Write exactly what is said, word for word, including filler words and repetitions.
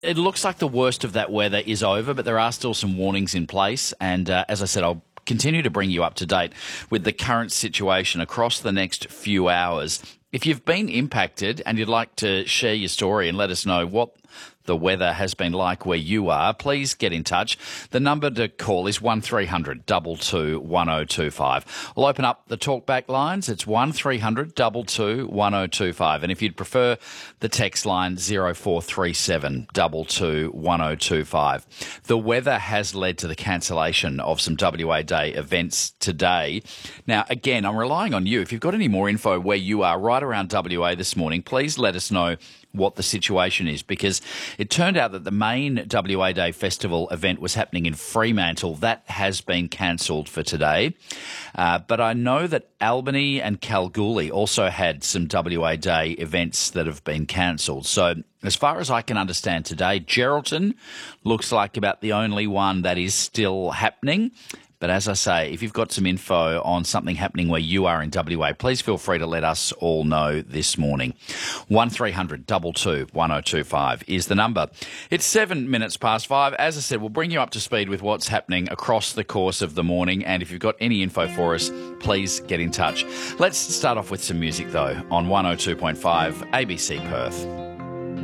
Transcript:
It looks like the worst of that weather is over, but there are still some warnings in place. And uh, as I said, I'll continue to bring you up to date with the current situation across the next few hours. If you've been impacted and you'd like to share your story and let us know what the weather has been like where you are, please get in touch. The number to call is one three hundred two two one oh two five. We'll open up the talkback lines. It's one three hundred two two one oh two five. And if you'd prefer the text line, zero four three seven two two one oh two five. The weather has led to the cancellation of some W A Day events today. Now, again, I'm relying on you. If you've got any more info where you are right around W A this morning, please let us know what the situation is, because it turned out that the main W A Day festival event was happening in Fremantle. That has been cancelled for today. Uh, but I know that Albany and Kalgoorlie also had some W A Day events that have been cancelled. So as far as I can understand today, Geraldton looks like about the only one that is still happening. But as I say, if you've got some info on something happening where you are in W A, please feel free to let us all know this morning. one three hundred two two one oh two five is the number. It's seven minutes past five. As I said, we'll bring you up to speed with what's happening across the course of the morning. And if you've got any info for us, please get in touch. Let's start off with some music, though, on one oh two point five A B C Perth.